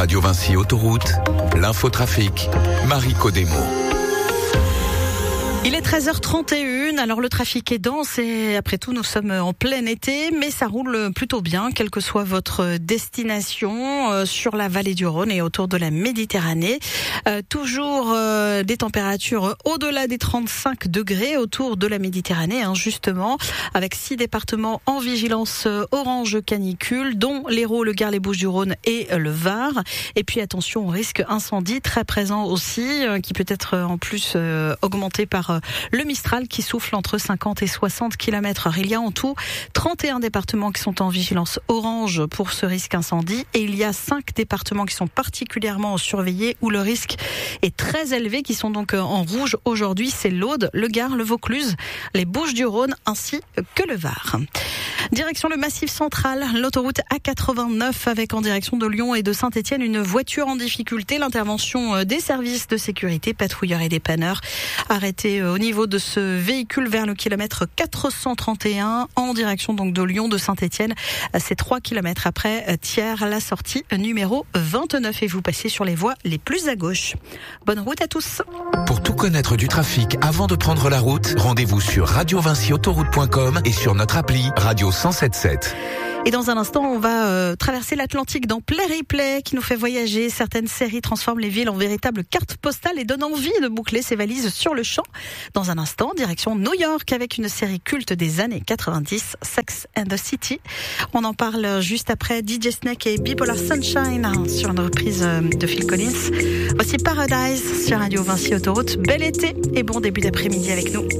Radio Vinci Autoroute, l'infotrafic, Marie Codemo. Il est 13h31, alors le trafic est dense et après tout nous sommes en plein été, mais ça roule plutôt bien, quelle que soit votre destination sur la vallée du Rhône et autour de la Méditerranée. Toujours des températures au-delà des 35 degrés autour de la Méditerranée, justement, avec 6 départements en vigilance orange canicule, dont l'Hérault, le Gard, les Bouches-du-Rhône et le Var. Et puis attention au risque incendie très présent aussi, qui peut être en plus augmenté par le Mistral qui souffle entre 50 et 60 km/h. Il y a en tout 31 départements qui sont en vigilance orange pour ce risque incendie et il y a 5 départements qui sont particulièrement surveillés où le risque est très élevé, qui sont donc en rouge aujourd'hui. C'est l'Aude, le Gard, le Vaucluse, les Bouches-du-Rhône ainsi que le Var. Direction le Massif central, l'autoroute A89 avec en direction de Lyon et de Saint-Étienne une voiture en difficulté. L'intervention des services de sécurité, patrouilleurs et dépanneurs arrêtés au niveau de ce véhicule vers le kilomètre 431 en direction donc de Lyon, de Saint-Étienne. C'est 3 km après Thiers, la sortie numéro 29 et vous passez sur les voies les plus à gauche. Bonne route à tous. Pour tout connaître du trafic avant de prendre la route, rendez-vous sur radiovinciautoroute.com et sur notre appli Radio 107.7. Et dans un instant, on va traverser l'Atlantique dans Play Replay qui nous fait voyager. Certaines séries transforment les villes en véritables cartes postales et donnent envie de boucler ses valises sur le champ. Dans un instant, direction New York avec une série culte des années 90, Sex and the City. On en parle juste après DJ Snake et Bipolar Sunshine sur une reprise de Phil Collins. Voici Paradise sur Radio Vinci Autoroute. Bel été et bon début d'après-midi avec nous.